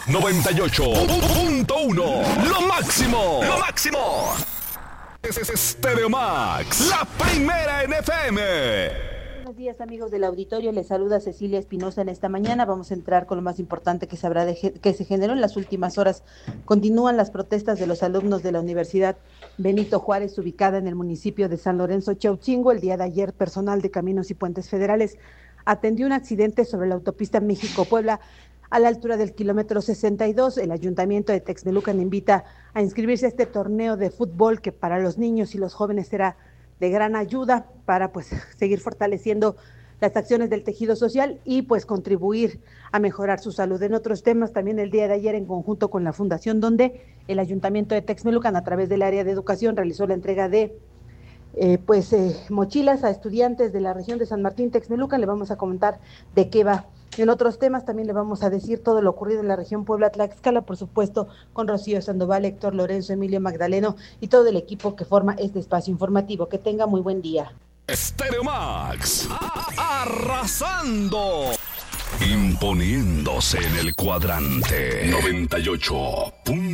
98.1. Lo máximo. Lo máximo. Es Stereo Max, la primera en FM. Buenos días, amigos del auditorio, les saluda Cecilia Espinosa en esta mañana. Vamos a entrar con lo más importante que se generó en las últimas horas. Continúan las protestas de los alumnos de la Universidad Benito Juárez, ubicada en el municipio de San Lorenzo Chauchingo. El día de ayer, personal de Caminos y Puentes Federales atendió un accidente sobre la autopista México-Puebla a la altura del kilómetro 62. El Ayuntamiento de Texmelucan invita a inscribirse a este torneo de fútbol que para los niños y los jóvenes será de gran ayuda para seguir fortaleciendo las acciones del tejido social y contribuir a mejorar su salud. En otros temas, también el día de ayer, en conjunto con la Fundación Donde, el Ayuntamiento de Texmelucan, a través del área de educación, realizó la entrega de mochilas a estudiantes de la región de San Martín Texmelucan. Le vamos a comentar de qué va. En otros temas también le vamos a decir todo lo ocurrido en la región Puebla-Tlaxcala, por supuesto, con Rocío Sandoval, Héctor Lorenzo, Emilio Magdaleno y todo el equipo que forma este espacio informativo. Que tenga muy buen día. Stereo Max, arrasando, imponiéndose en el cuadrante 98.